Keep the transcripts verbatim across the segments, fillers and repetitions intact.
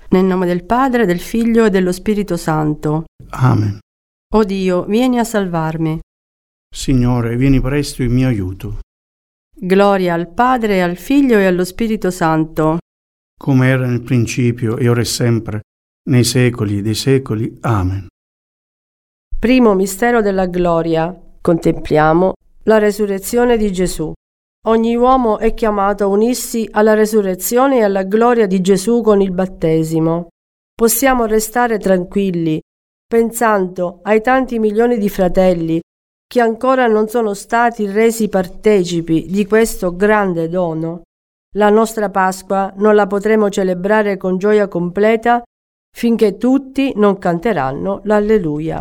Nel nome del Padre, del Figlio e dello Spirito Santo. Amen. O Dio, vieni a salvarmi. Signore, vieni presto in mio aiuto. Gloria al Padre, al Figlio e allo Spirito Santo. Come era nel principio e ora e sempre, nei secoli dei secoli. Amen. Primo mistero della gloria. Contempliamo la resurrezione di Gesù. Ogni uomo è chiamato a unirsi alla resurrezione e alla gloria di Gesù con il battesimo. Possiamo restare tranquilli, pensando ai tanti milioni di fratelli che ancora non sono stati resi partecipi di questo grande dono. La nostra Pasqua non la potremo celebrare con gioia completa finché tutti non canteranno l'Alleluia.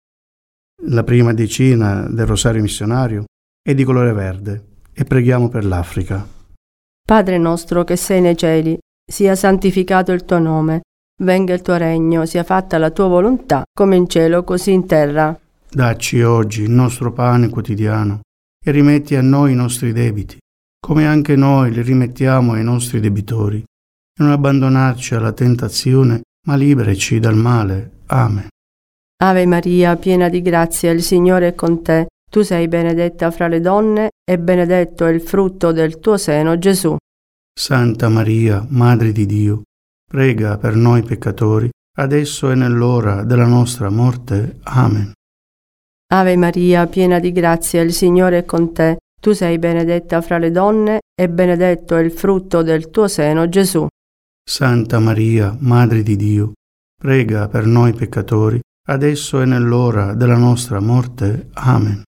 La prima decina del Rosario Missionario è di colore verde e preghiamo per l'Africa. Padre nostro che sei nei cieli, sia santificato il tuo nome, venga il tuo regno, sia fatta la tua volontà, come in cielo così in terra. Dacci oggi il nostro pane quotidiano e rimetti a noi i nostri debiti, come anche noi li rimettiamo ai nostri debitori, e non abbandonarci alla tentazione, ma liberaci dal male. Amen. Ave Maria, piena di grazia, il Signore è con te. Tu sei benedetta fra le donne e benedetto è il frutto del tuo seno, Gesù. Santa Maria, Madre di Dio, prega per noi peccatori, adesso e nell'ora della nostra morte. Amen. Ave Maria, piena di grazia, il Signore è con te. Tu sei benedetta fra le donne e benedetto è il frutto del tuo seno, Gesù. Santa Maria, Madre di Dio, prega per noi peccatori, adesso e nell'ora della nostra morte. Amen.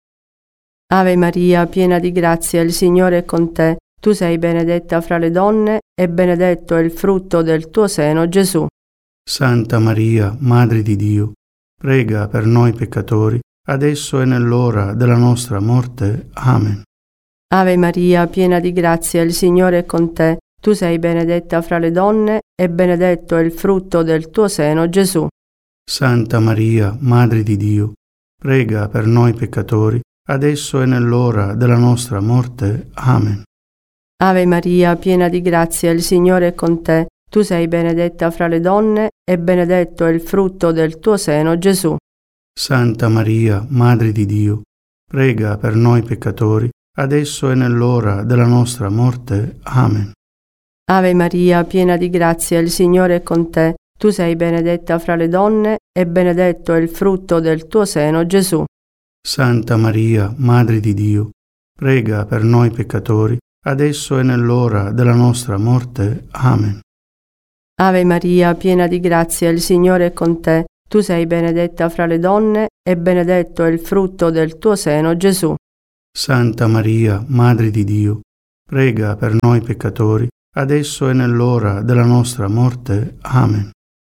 Ave Maria, piena di grazia, il Signore è con te. Tu sei benedetta fra le donne e benedetto è il frutto del tuo seno, Gesù. Santa Maria, Madre di Dio, prega per noi peccatori, adesso e nell'ora della nostra morte. Amen. Ave Maria, piena di grazia, il Signore è con te. Tu sei benedetta fra le donne e benedetto è il frutto del tuo seno, Gesù. Santa Maria, Madre di Dio, prega per noi peccatori, adesso e nell'ora della nostra morte. Amen. Ave Maria, piena di grazia, il Signore è con te. Tu sei benedetta fra le donne e benedetto è il frutto del tuo seno, Gesù. Santa Maria, Madre di Dio, prega per noi peccatori, adesso e nell'ora della nostra morte. Amen. Ave Maria, piena di grazia, il Signore è con te. Tu sei benedetta fra le donne e benedetto è il frutto del tuo seno, Gesù. Santa Maria, Madre di Dio, prega per noi peccatori, adesso e nell'ora della nostra morte. Amen. Ave Maria, piena di grazia, il Signore è con te. Tu sei benedetta fra le donne e benedetto è il frutto del tuo seno, Gesù. Santa Maria, Madre di Dio, prega per noi peccatori, adesso e nell'ora della nostra morte. Amen.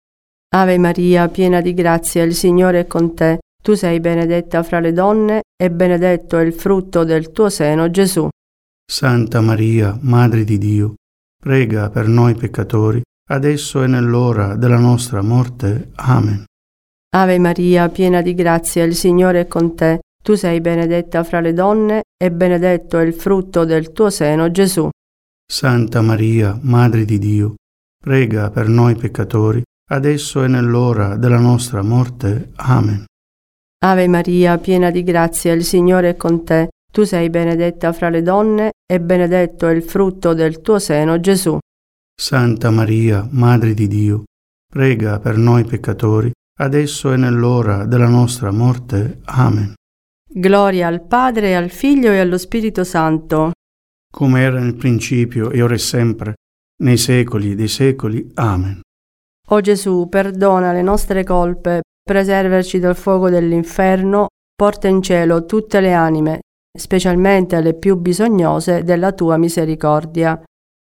Ave Maria, piena di grazia, il Signore è con te. Tu sei benedetta fra le donne e benedetto è il frutto del tuo seno, Gesù. Santa Maria, Madre di Dio, prega per noi peccatori, adesso e nell'ora della nostra morte. Amen. Ave Maria, piena di grazia, il Signore è con te. Tu sei benedetta fra le donne e benedetto è il frutto del tuo seno, Gesù. Santa Maria, Madre di Dio, prega per noi peccatori, adesso e nell'ora della nostra morte. Amen. Ave Maria, piena di grazia, il Signore è con te. Tu sei benedetta fra le donne e benedetto è il frutto del tuo seno, Gesù. Santa Maria, Madre di Dio, prega per noi peccatori, adesso e nell'ora della nostra morte. Amen. Gloria al Padre, al Figlio e allo Spirito Santo. Come era nel principio e ora e sempre, nei secoli dei secoli. Amen. O Gesù, perdona le nostre colpe, preservaci dal fuoco dell'inferno, porta in cielo tutte le anime, specialmente le più bisognose della tua misericordia.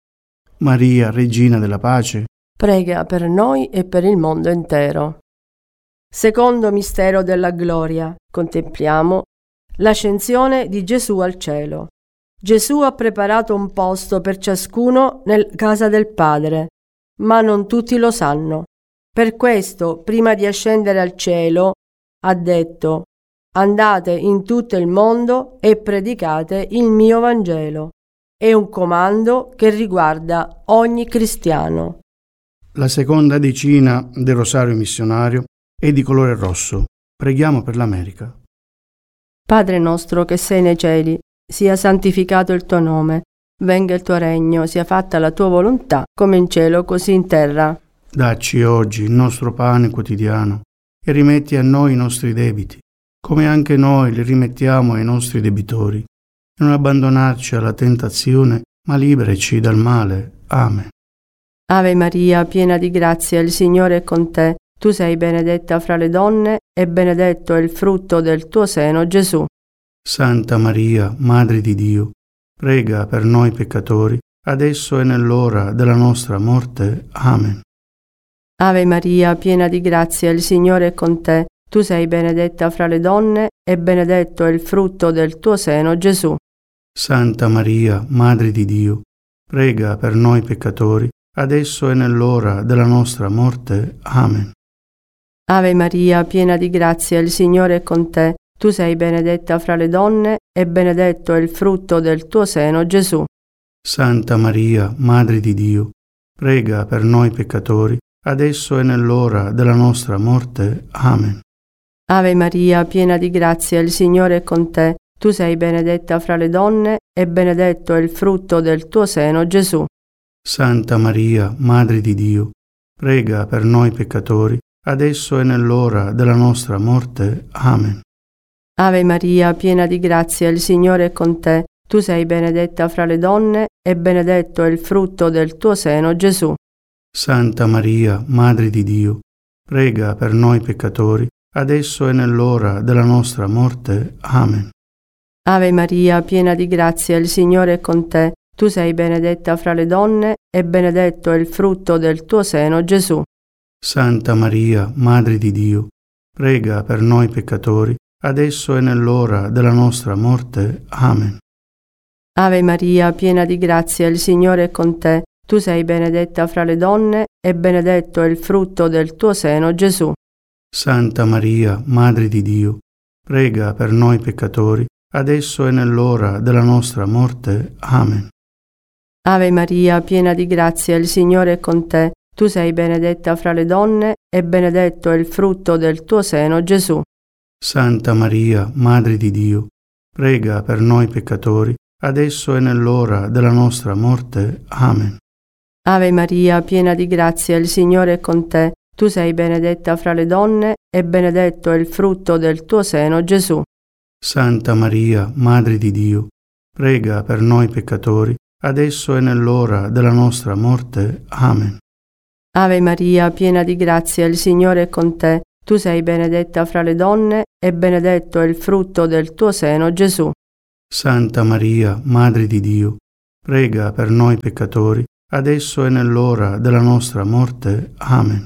Maria, Regina della Pace, prega per noi e per il mondo intero. Secondo mistero della gloria. Contempliamo l'ascensione di Gesù al cielo. Gesù ha preparato un posto per ciascuno nella casa del Padre, ma non tutti lo sanno. Per questo, prima di ascendere al cielo, ha detto: andate in tutto il mondo e predicate il mio Vangelo. È un comando che riguarda ogni cristiano. La seconda decina del Rosario Missionario è di colore rosso. Preghiamo per l'America. Padre nostro che sei nei cieli, sia santificato il tuo nome, venga il tuo regno, sia fatta la tua volontà, come in cielo così in terra. Dacci oggi il nostro pane quotidiano e rimetti a noi i nostri debiti, come anche noi li rimettiamo ai nostri debitori, e non abbandonarci alla tentazione, ma liberaci dal male. Amen. Ave Maria, piena di grazia, il Signore è con te. Tu sei benedetta fra le donne e benedetto è il frutto del tuo seno, Gesù. Santa Maria, Madre di Dio, prega per noi peccatori, adesso e nell'ora della nostra morte. Amen. Ave Maria, piena di grazia, il Signore è con te. Tu sei benedetta fra le donne e benedetto è il frutto del tuo seno, Gesù. Santa Maria, Madre di Dio, prega per noi peccatori, adesso e nell'ora della nostra morte. Amen. Ave Maria, piena di grazia, il Signore è con te. Tu sei benedetta fra le donne e benedetto è il frutto del tuo seno, Gesù. Santa Maria, Madre di Dio, prega per noi peccatori, adesso e nell'ora della nostra morte. Amen. Ave Maria, piena di grazia, il Signore è con te. Tu sei benedetta fra le donne e benedetto è il frutto del tuo seno, Gesù. Santa Maria, Madre di Dio, prega per noi peccatori, adesso e nell'ora della nostra morte. Amen. Ave Maria, piena di grazia, il Signore è con te. Tu sei benedetta fra le donne e benedetto è il frutto del tuo seno, Gesù. Santa Maria, Madre di Dio, prega per noi peccatori, adesso e nell'ora della nostra morte. Amen. Ave Maria, piena di grazia, il Signore è con te. Tu sei benedetta fra le donne e benedetto è il frutto del tuo seno, Gesù. Santa Maria, Madre di Dio, prega per noi peccatori, adesso e nell'ora della nostra morte. Amen. Ave Maria, piena di grazia, il Signore è con te. Tu sei benedetta fra le donne e benedetto è il frutto del tuo seno, Gesù. Santa Maria, Madre di Dio, prega per noi peccatori, adesso e nell'ora della nostra morte. Amen. Ave Maria, piena di grazia, il Signore è con te. Tu sei benedetta fra le donne e benedetto è il frutto del tuo seno, Gesù. Santa Maria, Madre di Dio, prega per noi peccatori, adesso e nell'ora della nostra morte. Amen. Ave Maria, piena di grazia, il Signore è con te. Tu sei benedetta fra le donne e benedetto è il frutto del tuo seno, Gesù. Santa Maria, Madre di Dio, prega per noi peccatori, adesso e nell'ora della nostra morte. Amen. Ave Maria, piena di grazia, il Signore è con te. Tu sei benedetta fra le donne e benedetto è il frutto del tuo seno, Gesù. Santa Maria, Madre di Dio, prega per noi peccatori, adesso e nell'ora della nostra morte. Amen.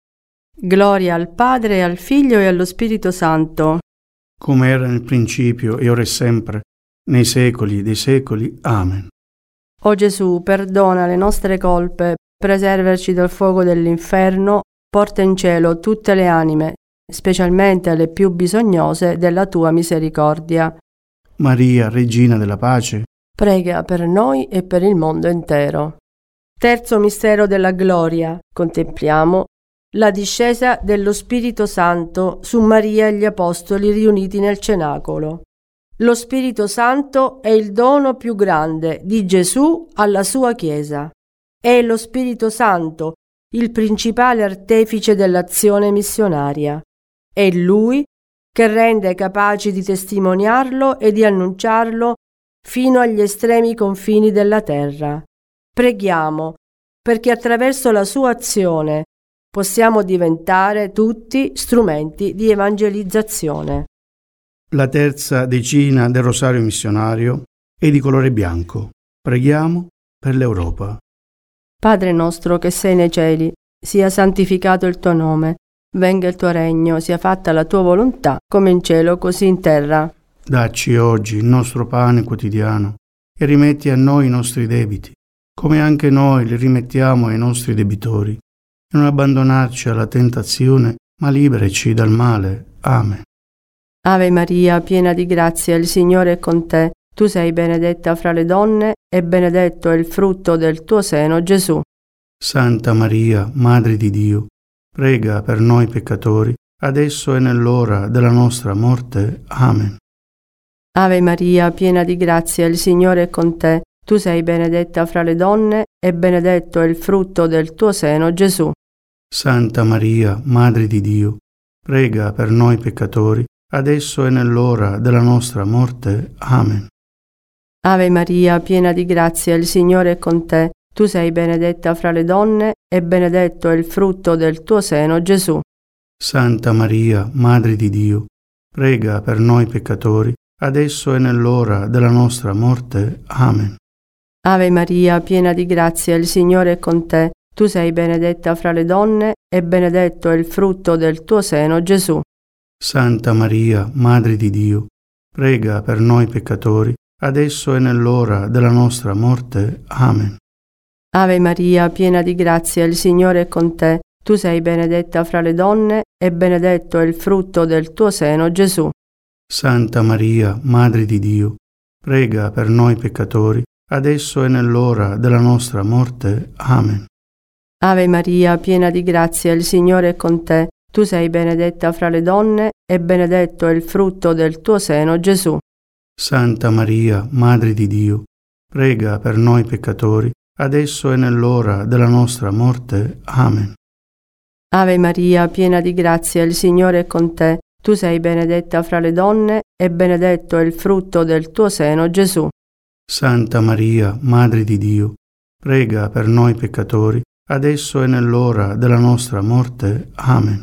Gloria al Padre, al Figlio e allo Spirito Santo, come era nel principio e ora e sempre, nei secoli dei secoli. Amen. O Gesù, perdona le nostre colpe, preservaci dal fuoco dell'inferno, porta in cielo tutte le anime, specialmente le più bisognose della tua misericordia. Maria, Regina della Pace, prega per noi e per il mondo intero. Terzo mistero della gloria. Contempliamo la discesa dello Spirito Santo su Maria e gli Apostoli riuniti nel cenacolo. Lo Spirito Santo è il dono più grande di Gesù alla sua Chiesa. È lo Spirito Santo il principale artefice dell'azione missionaria. È Lui che rende capaci di testimoniarlo e di annunciarlo fino agli estremi confini della terra. Preghiamo perché attraverso la sua azione possiamo diventare tutti strumenti di evangelizzazione. La terza decina del Rosario Missionario è di colore bianco. Preghiamo per l'Europa. Padre nostro che sei nei cieli, sia santificato il tuo nome, venga il tuo regno, sia fatta la tua volontà, come in cielo così in terra. Dacci oggi il nostro pane quotidiano e rimetti a noi i nostri debiti, come anche noi li rimettiamo ai nostri debitori, e non abbandonarci alla tentazione, ma liberaci dal male. Amen. Ave Maria, piena di grazia, il Signore è con te. Tu sei benedetta fra le donne e benedetto è il frutto del tuo seno, Gesù. Santa Maria, Madre di Dio, prega per noi peccatori, adesso e nell'ora della nostra morte. Amen. Ave Maria, piena di grazia, il Signore è con te. Tu sei benedetta fra le donne e benedetto è il frutto del tuo seno, Gesù. Santa Maria, Madre di Dio, prega per noi peccatori, adesso e nell'ora della nostra morte. Amen. Ave Maria, piena di grazia, il Signore è con te. Tu sei benedetta fra le donne e benedetto è il frutto del tuo seno, Gesù. Santa Maria, Madre di Dio, prega per noi peccatori, adesso e nell'ora della nostra morte. Amen. Ave Maria, piena di grazia, il Signore è con te. Tu sei benedetta fra le donne e benedetto è il frutto del tuo seno, Gesù. Santa Maria, Madre di Dio, prega per noi peccatori, adesso e nell'ora della nostra morte. Amen. Ave Maria, piena di grazia, il Signore è con te. Tu sei benedetta fra le donne e benedetto è il frutto del tuo seno, Gesù. Santa Maria, Madre di Dio, prega per noi peccatori, adesso e nell'ora della nostra morte. Amen. Ave Maria, piena di grazia, il Signore è con te. Tu sei benedetta fra le donne e benedetto è il frutto del tuo seno, Gesù. Santa Maria, Madre di Dio, prega per noi peccatori, adesso e nell'ora della nostra morte. Amen. Ave Maria, piena di grazia, il Signore è con te. Tu sei benedetta fra le donne e benedetto è il frutto del tuo seno, Gesù. Santa Maria, Madre di Dio, prega per noi peccatori, adesso e nell'ora della nostra morte. Amen.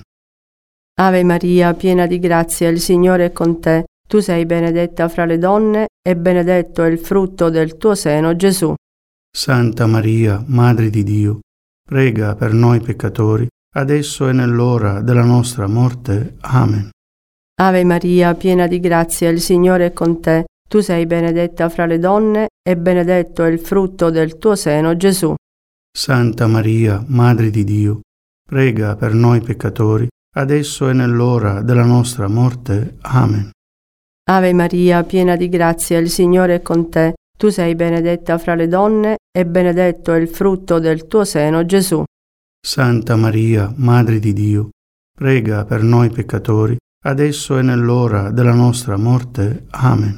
Ave Maria, piena di grazia, il Signore è con te. Tu sei benedetta fra le donne e benedetto è il frutto del tuo seno, Gesù. Santa Maria, Madre di Dio, prega per noi peccatori, adesso e nell'ora della nostra morte. Amen. Ave Maria, piena di grazia, il Signore è con te. Tu sei benedetta fra le donne e benedetto è il frutto del tuo seno, Gesù. Santa Maria, Madre di Dio, prega per noi peccatori, adesso e nell'ora della nostra morte. Amen. Ave Maria, piena di grazia, il Signore è con te. Tu sei benedetta fra le donne e benedetto è il frutto del tuo seno, Gesù. Santa Maria, Madre di Dio, prega per noi peccatori, adesso e nell'ora della nostra morte. Amen.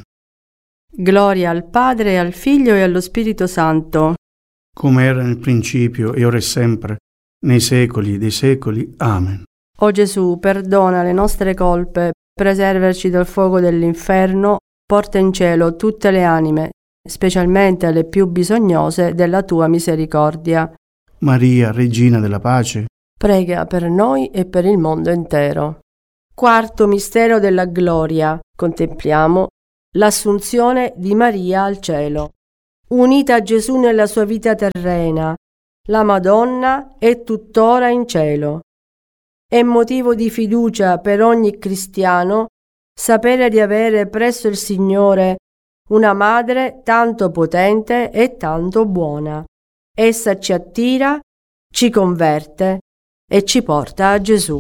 Gloria al Padre, al Figlio e allo Spirito Santo, come era nel principio e ora e sempre, nei secoli dei secoli. Amen. O Gesù, perdona le nostre colpe, preservaci dal fuoco dell'inferno, porta in cielo tutte le anime, specialmente le più bisognose della tua misericordia. Maria, Regina della Pace, prega per noi e per il mondo intero. Quarto mistero della gloria. Contempliamo l'assunzione di Maria al cielo. Unita a Gesù nella sua vita terrena, la Madonna è tuttora in cielo. È motivo di fiducia per ogni cristiano sapere di avere presso il Signore una madre tanto potente e tanto buona. Essa ci attira, ci converte e ci porta a Gesù.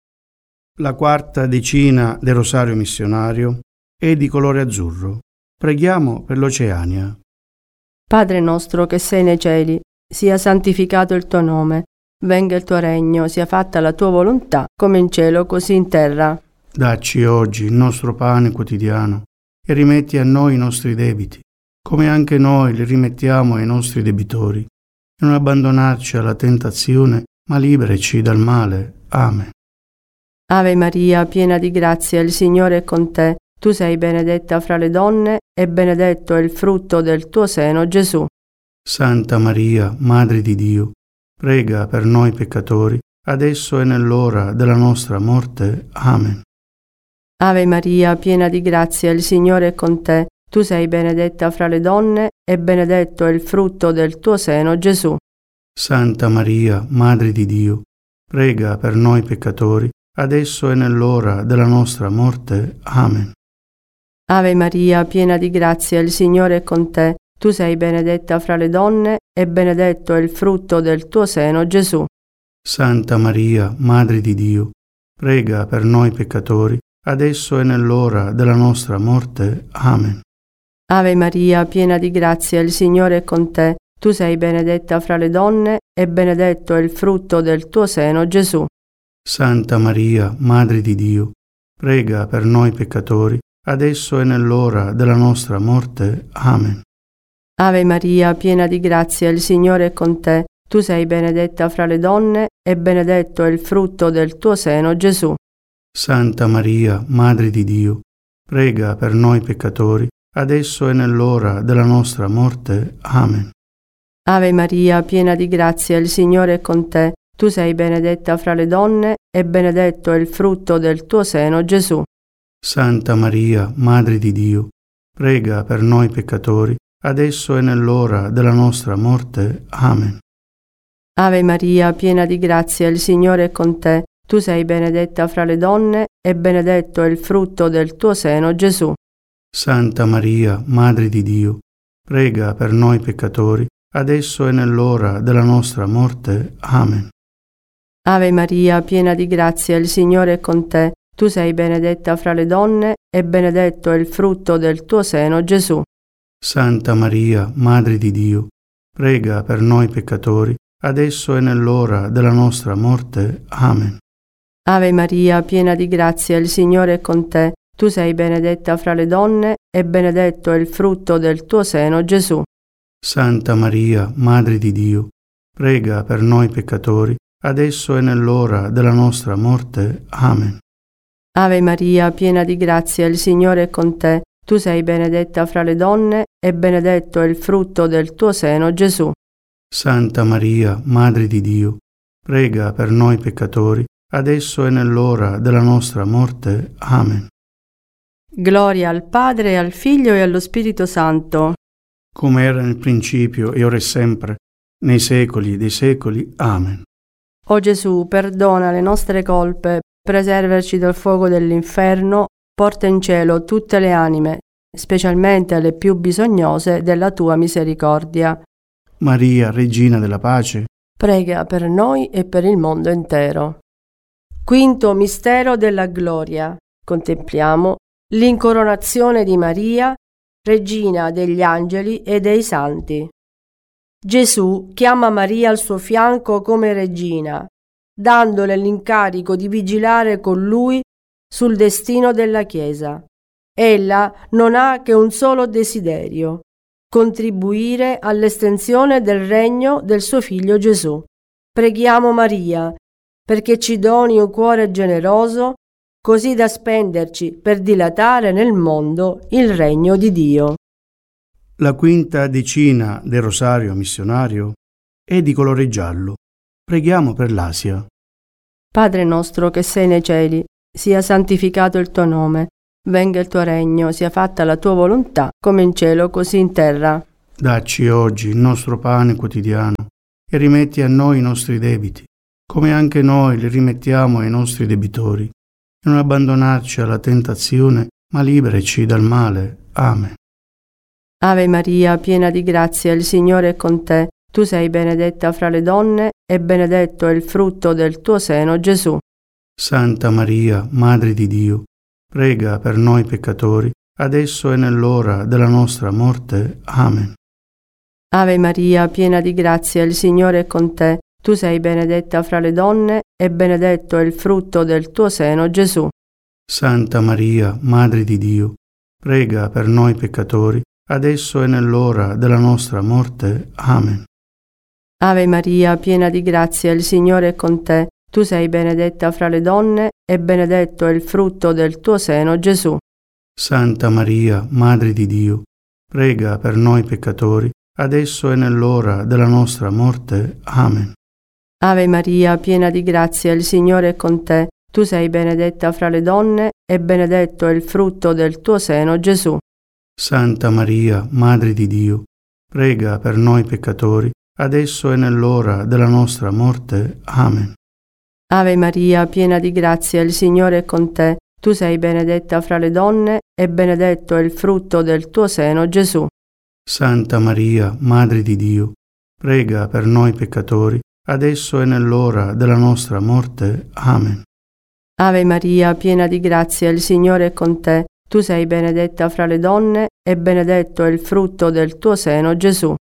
La quarta decina del Rosario Missionario è di colore azzurro. Preghiamo per l'Oceania. Padre nostro che sei nei cieli, sia santificato il tuo nome, venga il tuo regno, sia fatta la tua volontà, come in cielo così in terra. Dacci oggi il nostro pane quotidiano e rimetti a noi i nostri debiti, come anche noi li rimettiamo ai nostri debitori. E non abbandonarci alla tentazione, ma liberaci dal male. Amen. Ave Maria, piena di grazia, il Signore è con te. Tu sei benedetta fra le donne e benedetto è il frutto del tuo seno, Gesù. Santa Maria, Madre di Dio, prega per noi peccatori, adesso e nell'ora della nostra morte. Amen. Ave Maria, piena di grazia, il Signore è con te. Tu sei benedetta fra le donne e benedetto è il frutto del tuo seno, Gesù. Santa Maria, Madre di Dio, prega per noi peccatori, adesso e nell'ora della nostra morte. Amen. Ave Maria, piena di grazia, il Signore è con te. Tu sei benedetta fra le donne e benedetto è il frutto del tuo seno, Gesù. Santa Maria, Madre di Dio, prega per noi peccatori, adesso e nell'ora della nostra morte. Amen. Ave Maria, piena di grazia, il Signore è con te. Tu sei benedetta fra le donne e benedetto è il frutto del tuo seno, Gesù. Santa Maria, Madre di Dio, prega per noi peccatori, adesso e nell'ora della nostra morte. Amen. Ave Maria, piena di grazia, il Signore è con te. Tu sei benedetta fra le donne e benedetto è il frutto del tuo seno, Gesù. Santa Maria, Madre di Dio, prega per noi peccatori, adesso e nell'ora della nostra morte. Amen. Ave Maria, piena di grazia, il Signore è con te. Tu sei benedetta fra le donne e benedetto è il frutto del tuo seno, Gesù. Santa Maria, Madre di Dio, prega per noi peccatori, adesso e nell'ora della nostra morte. Amen. Ave Maria, piena di grazia, il Signore è con te. Tu sei benedetta fra le donne e benedetto è il frutto del tuo seno, Gesù. Santa Maria, Madre di Dio, prega per noi peccatori, adesso e nell'ora della nostra morte. Amen. Ave Maria, piena di grazia, il Signore è con te. Tu sei benedetta fra le donne e benedetto è il frutto del tuo seno, Gesù. Santa Maria, Madre di Dio, prega per noi peccatori, adesso e nell'ora della nostra morte. Amen. Ave Maria, piena di grazia, il Signore è con te. Tu sei benedetta fra le donne e benedetto è il frutto del tuo seno, Gesù. Santa Maria, Madre di Dio, prega per noi peccatori, adesso e nell'ora della nostra morte. Amen. Ave Maria, piena di grazia, il Signore è con te. Tu sei benedetta fra le donne e benedetto è il frutto del tuo seno, Gesù. Santa Maria, Madre di Dio, prega per noi peccatori, adesso e nell'ora della nostra morte. Amen. Gloria al Padre, al Figlio e allo Spirito Santo, come era nel principio e ora e sempre, nei secoli dei secoli. Amen. O Gesù, perdona le nostre colpe, preservaci dal fuoco dell'inferno, porta in cielo tutte le anime, specialmente le più bisognose della tua misericordia. Maria, Regina della Pace, prega per noi e per il mondo intero. Quinto mistero della gloria. Contempliamo l'incoronazione di Maria, Regina degli angeli e dei santi. Gesù chiama Maria al suo fianco come regina, dandole l'incarico di vigilare con lui sul destino della Chiesa. Ella non ha che un solo desiderio: contribuire all'estensione del regno del suo figlio Gesù. Preghiamo Maria perché ci doni un cuore generoso, così da spenderci per dilatare nel mondo il regno di Dio. La quinta decina del rosario missionario è di colore giallo. Preghiamo per l'Asia. Padre nostro che sei nei cieli, sia santificato il tuo nome, venga il tuo regno, sia fatta la tua volontà, come in cielo così in terra. Dacci oggi il nostro pane quotidiano e rimetti a noi i nostri debiti, come anche noi li rimettiamo ai nostri debitori. E non abbandonarci alla tentazione, ma liberaci dal male. Amen. Ave Maria, piena di grazia, il Signore è con te. Tu sei benedetta fra le donne e benedetto è il frutto del tuo seno, Gesù. Santa Maria, Madre di Dio, prega per noi peccatori, adesso e nell'ora della nostra morte. Amen. Ave Maria, piena di grazia, il Signore è con te. Tu sei benedetta fra le donne e benedetto è il frutto del tuo seno, Gesù. Santa Maria, Madre di Dio, prega per noi peccatori, adesso e nell'ora della nostra morte. Amen. Ave Maria, piena di grazia, il Signore è con te. Tu sei benedetta fra le donne e benedetto è il frutto del tuo seno, Gesù. Santa Maria, Madre di Dio, prega per noi peccatori, adesso e nell'ora della nostra morte. Amen. Ave Maria, piena di grazia, il Signore è con te. Tu sei benedetta fra le donne e benedetto è il frutto del tuo seno, Gesù. Santa Maria, Madre di Dio, prega per noi peccatori, adesso e nell'ora della nostra morte. Amen. Ave Maria, piena di grazia, il Signore è con te. Tu sei benedetta fra le donne e benedetto è il frutto del tuo seno, Gesù. Santa Maria, Madre di Dio, prega per noi peccatori, adesso e nell'ora della nostra morte. Amen. Ave Maria, piena di grazia, il Signore è con te. Tu sei benedetta fra le donne e benedetto è il frutto del tuo seno, Gesù.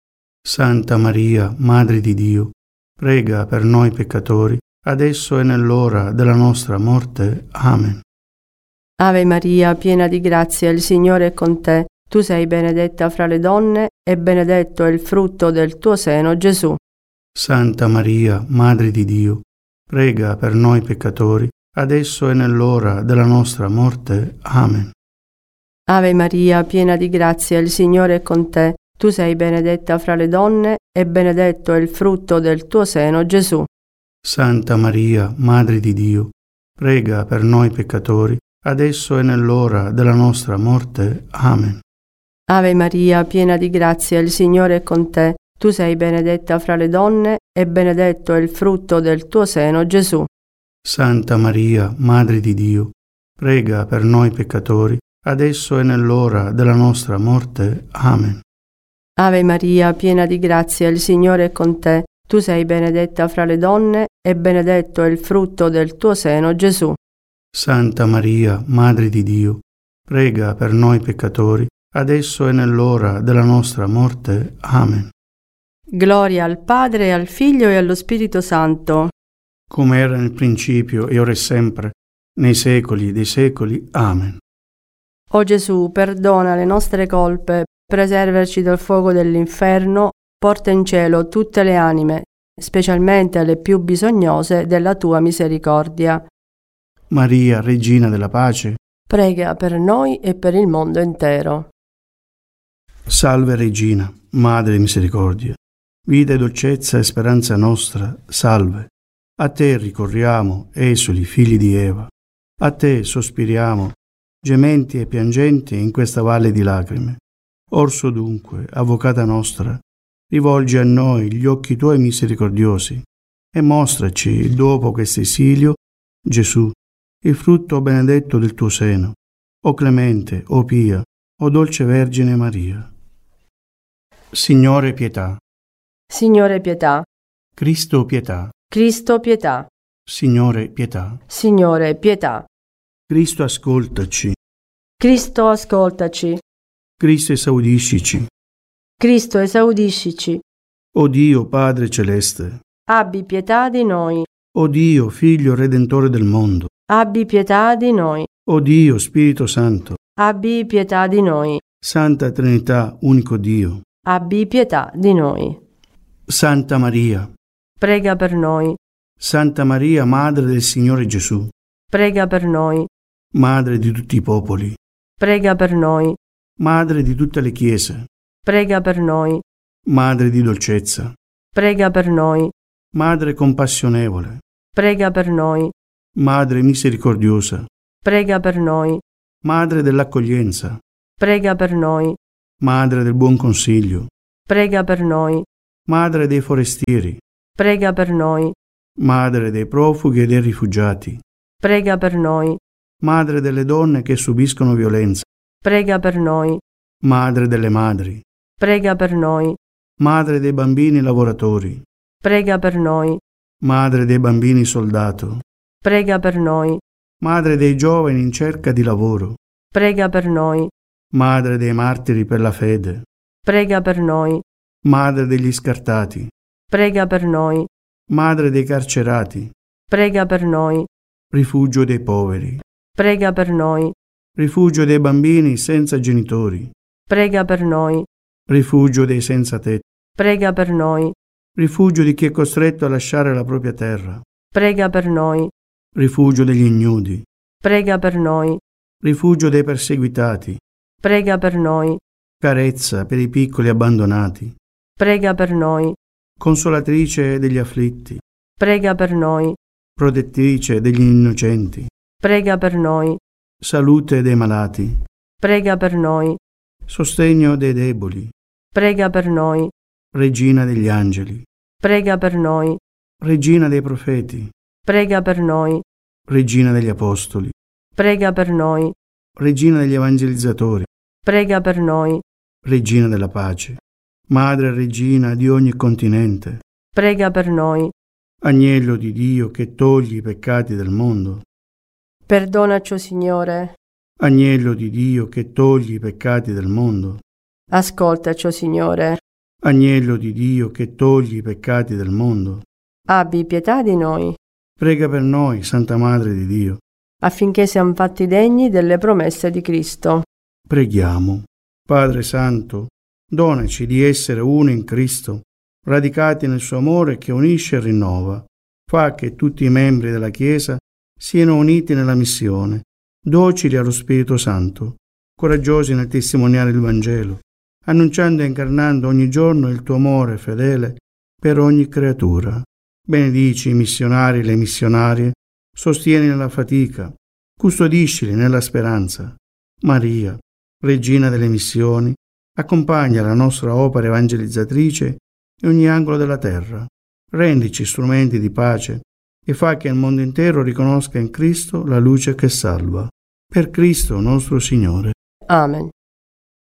Santa Maria, Madre di Dio, prega per noi peccatori, adesso e nell'ora della nostra morte. Amen. Ave Maria, piena di grazia, il Signore è con te. Tu sei benedetta fra le donne e benedetto è il frutto del tuo seno, Gesù. Santa Maria, Madre di Dio, prega per noi peccatori, adesso e nell'ora della nostra morte. Amen. Ave Maria, piena di grazia, il Signore è con te. Tu sei benedetta fra le donne e benedetto è il frutto del tuo seno, Gesù. Santa Maria, Madre di Dio, prega per noi peccatori, adesso e nell'ora della nostra morte. Amen. Ave Maria, piena di grazia, il Signore è con te. Tu sei benedetta fra le donne e benedetto è il frutto del tuo seno, Gesù. Santa Maria, Madre di Dio, prega per noi peccatori, adesso e nell'ora della nostra morte. Amen. Ave Maria, piena di grazia, il Signore è con te. Tu sei benedetta fra le donne e benedetto è il frutto del tuo seno, Gesù. Santa Maria, Madre di Dio, prega per noi peccatori, adesso e nell'ora della nostra morte. Amen. Gloria al Padre, al Figlio e allo Spirito Santo, come era nel principio e ora e sempre, nei secoli dei secoli. Amen. O Gesù, perdona le nostre colpe, preservaci dal fuoco dell'inferno, porta in cielo tutte le anime, specialmente le più bisognose della tua misericordia. Maria, Regina della Pace, prega per noi e per il mondo intero. Salve Regina, Madre di misericordia, vita e dolcezza e speranza nostra, salve. A te ricorriamo, esuli, figli di Eva. A te sospiriamo, gementi e piangenti in questa valle di lacrime. Orso dunque, avvocata nostra, rivolgi a noi gli occhi tuoi misericordiosi e mostraci, dopo questo esilio, Gesù, il frutto benedetto del tuo seno. O clemente, o pia, o dolce Vergine Maria. Signore pietà. Signore pietà. Cristo pietà. Cristo pietà. Signore pietà. Signore pietà. Cristo ascoltaci. Cristo ascoltaci. Cristo esaudiscici. Cristo esaudiscici. O Dio Padre celeste, abbi pietà di noi. O Dio Figlio Redentore del mondo, abbi pietà di noi. O Dio Spirito Santo, abbi pietà di noi. Santa Trinità, unico Dio, abbi pietà di noi. Santa Maria, prega per noi. Santa Maria, Madre del Signore Gesù, prega per noi. Madre di tutti i popoli, prega per noi. Madre di tutte le chiese, prega per noi. Madre di dolcezza, prega per noi. Madre compassionevole, prega per noi. Madre misericordiosa, prega per noi. Madre dell'accoglienza, prega per noi. Madre del buon consiglio, prega per noi. Madre dei forestieri, prega per noi. Madre dei profughi e dei rifugiati, prega per noi. Madre delle donne che subiscono violenza, prega per noi. Madre delle madri, prega per noi. Madre dei bambini lavoratori, prega per noi. Madre dei bambini soldato, prega per noi. Madre dei giovani in cerca di lavoro, prega per noi. Madre dei martiri per la fede, prega per noi. Madre degli scartati, prega per noi. Madre dei carcerati, prega per noi. Rifugio dei poveri, prega per noi. Rifugio dei bambini senza genitori, prega per noi. Rifugio dei senza tetto, prega per noi. Rifugio di chi è costretto a lasciare la propria terra, prega per noi. Rifugio degli ignudi, prega per noi. Rifugio dei perseguitati, prega per noi. Carezza per i piccoli abbandonati, prega per noi. Consolatrice degli afflitti, prega per noi. Protettrice degli innocenti, prega per noi. Salute dei malati, prega per noi. Sostegno dei deboli, prega per noi. Regina degli angeli, prega per noi. Regina dei profeti, prega per noi. Regina degli apostoli, prega per noi. Regina degli evangelizzatori, prega per noi. Regina della pace, Madre e Regina di ogni continente, prega per noi. Agnello di Dio che togli i peccati del mondo, perdonaci, Signore. Agnello di Dio che togli i peccati del mondo, ascoltaci, Signore. Agnello di Dio che togli i peccati del mondo, abbi pietà di noi, prega per noi, Santa Madre di Dio, affinché siamo fatti degni delle promesse di Cristo. Preghiamo. Padre Santo, donaci di essere uno in Cristo, radicati nel suo amore che unisce e rinnova. Fa che tutti i membri della Chiesa siano uniti nella missione, docili allo Spirito Santo, coraggiosi nel testimoniare il Vangelo, annunciando e incarnando ogni giorno il tuo amore fedele per ogni creatura. Benedici i missionari e le missionarie, sostieni nella fatica, custodiscili nella speranza. Maria, Regina delle missioni, accompagna la nostra opera evangelizzatrice in ogni angolo della terra. Rendici strumenti di pace e fa che il mondo intero riconosca in Cristo la luce che salva. Per Cristo nostro Signore. Amen.